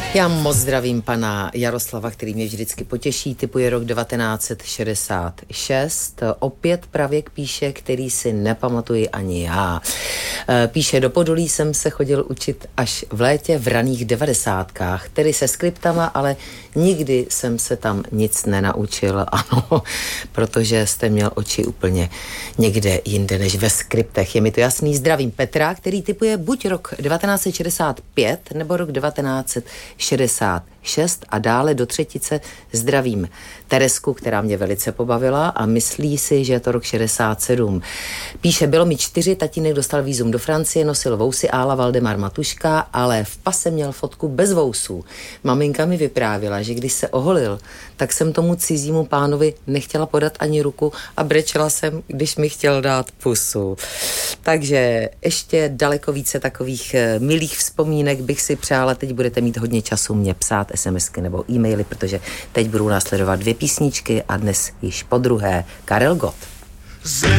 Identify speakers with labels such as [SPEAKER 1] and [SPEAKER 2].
[SPEAKER 1] Já moc zdravím pana Jaroslava, který mě vždycky potěší, typuje rok 1966. Opět pravěk píše, který si nepamatuji ani já. Píše, do Podolí jsem se chodil učit až v létě v raných 90kách, tedy se skriptama, ale nikdy jsem se tam nic nenaučil, ano, protože jste měl oči úplně někde jinde než ve skriptech. Je mi to jasný. Zdravím Petra, který typuje buď rok 1965 nebo rok 1966 a dále do třetice zdravím Teresku, která mě velice pobavila a myslí si, že je to rok 67. Píše, bylo mi 4, tatínek dostal vízum do Francie, nosil vousy Ála Valdemar Matuška, ale v pase měl fotku bez vousů. Maminka mi vyprávila, že když se oholil, tak jsem tomu cizímu pánovi nechtěla podat ani ruku a brečela jsem, když mi chtěl dát pusu. Takže ještě daleko více takových milých vzpomínek bych si přála. Teď budete mít hodně času mě psát SMSky nebo e-maily, protože teď budou následovat 2 písničky a dnes již po druhé Karel Gott.